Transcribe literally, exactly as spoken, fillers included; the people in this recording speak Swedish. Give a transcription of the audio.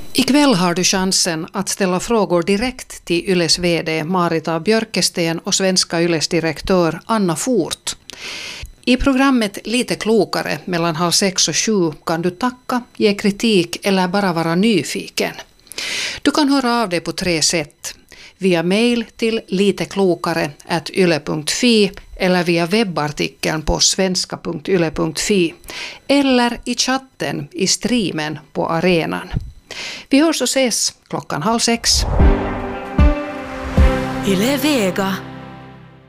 Ikväll har du chansen att ställa frågor direkt till Yles vd Marita Björkesten och Svenska Yles direktör Anna Fort. I programmet Lite klokare mellan halv sex och sju kan du tacka, ge kritik eller bara vara nyfiken. Du kan höra av dig på tre sätt. Via mail till liteklokare at yle punkt fi eller via webbartikeln på svenska punkt yle punkt fi eller i chatten i streamen på arenan. Vi hörs och ses klockan halv sex. Yle Vega.